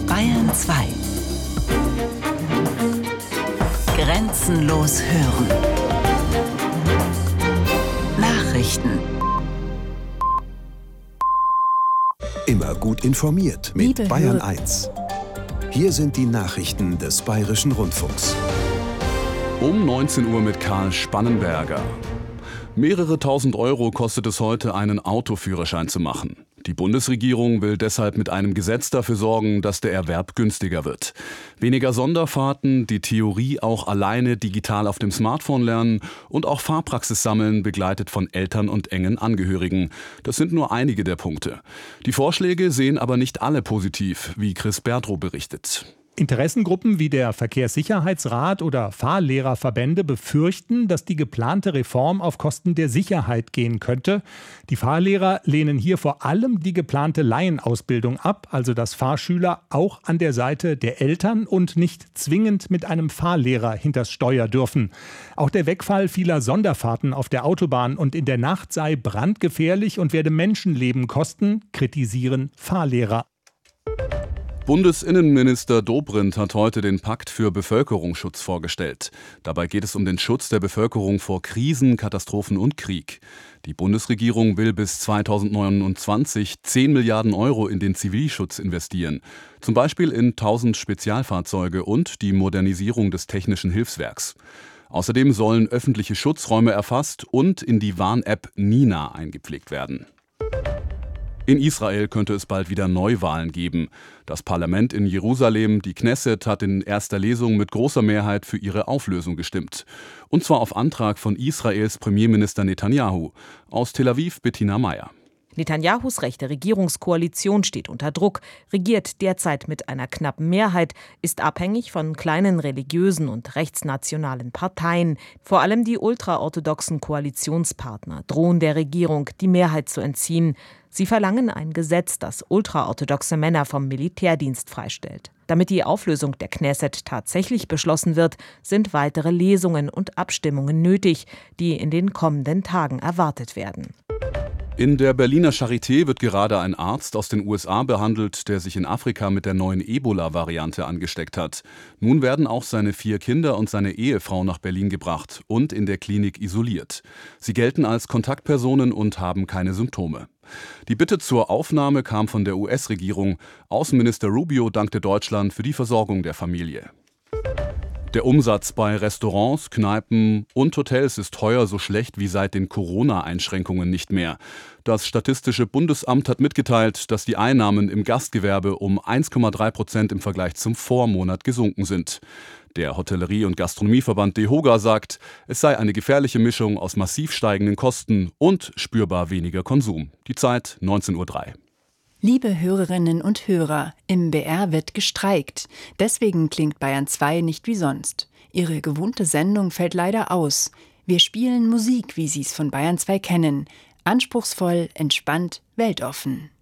Bayern 2. Grenzenlos hören. Nachrichten. Immer gut informiert mit Liebe Bayern 1. Hier sind die Nachrichten des Bayerischen Rundfunks. Um 19 Uhr mit Karl Spannenberger. Mehrere tausend Euro kostet es heute, einen Autoführerschein zu machen. Die Bundesregierung will deshalb mit einem Gesetz dafür sorgen, dass der Erwerb günstiger wird. Weniger Sonderfahrten, die Theorie auch alleine digital auf dem Smartphone lernen und auch Fahrpraxis sammeln, begleitet von Eltern und engen Angehörigen. Das sind nur einige der Punkte. Die Vorschläge sehen aber nicht alle positiv, wie Chris Bertrow berichtet. Interessengruppen wie der Verkehrssicherheitsrat oder Fahrlehrerverbände befürchten, dass die geplante Reform auf Kosten der Sicherheit gehen könnte. Die Fahrlehrer lehnen hier vor allem die geplante Laienausbildung ab, also dass Fahrschüler auch an der Seite der Eltern und nicht zwingend mit einem Fahrlehrer hinters Steuer dürfen. Auch der Wegfall vieler Sonderfahrten auf der Autobahn und in der Nacht sei brandgefährlich und werde Menschenleben kosten, kritisieren Fahrlehrer. Bundesinnenminister Dobrindt hat heute den Pakt für Bevölkerungsschutz vorgestellt. Dabei geht es um den Schutz der Bevölkerung vor Krisen, Katastrophen und Krieg. Die Bundesregierung will bis 2029 10 Milliarden Euro in den Zivilschutz investieren. Zum Beispiel in 1000 Spezialfahrzeuge und die Modernisierung des Technischen Hilfswerks. Außerdem sollen öffentliche Schutzräume erfasst und in die Warn-App Nina eingepflegt werden. In Israel könnte es bald wieder Neuwahlen geben. Das Parlament in Jerusalem, die Knesset, hat in erster Lesung mit großer Mehrheit für ihre Auflösung gestimmt. Und zwar auf Antrag von Israels Premierminister Netanyahu. Aus Tel Aviv Bettina Meyer. Netanyahus rechte Regierungskoalition steht unter Druck, regiert derzeit mit einer knappen Mehrheit, ist abhängig von kleinen religiösen und rechtsnationalen Parteien. Vor allem die ultraorthodoxen Koalitionspartner drohen der Regierung, die Mehrheit zu entziehen. Sie verlangen ein Gesetz, das ultraorthodoxe Männer vom Militärdienst freistellt. Damit die Auflösung der Knesset tatsächlich beschlossen wird, sind weitere Lesungen und Abstimmungen nötig, die in den kommenden Tagen erwartet werden. In der Berliner Charité wird gerade ein Arzt aus den USA behandelt, der sich in Afrika mit der neuen Ebola-Variante angesteckt hat. Nun werden auch seine 4 Kinder und seine Ehefrau nach Berlin gebracht und in der Klinik isoliert. Sie gelten als Kontaktpersonen und haben keine Symptome. Die Bitte zur Aufnahme kam von der US-Regierung. Außenminister Rubio dankte Deutschland für die Versorgung der Familie. Der Umsatz bei Restaurants, Kneipen und Hotels ist heuer so schlecht wie seit den Corona-Einschränkungen nicht mehr. Das Statistische Bundesamt hat mitgeteilt, dass die Einnahmen im Gastgewerbe um 1,3% im Vergleich zum Vormonat gesunken sind. Der Hotellerie- und Gastronomieverband DEHOGA sagt, es sei eine gefährliche Mischung aus massiv steigenden Kosten und spürbar weniger Konsum. Die Zeit 19:03 Uhr. Liebe Hörerinnen und Hörer, im BR wird gestreikt. Deswegen klingt Bayern 2 nicht wie sonst. Ihre gewohnte Sendung fällt leider aus. Wir spielen Musik, wie Sie es von Bayern 2 kennen. Anspruchsvoll, entspannt, weltoffen.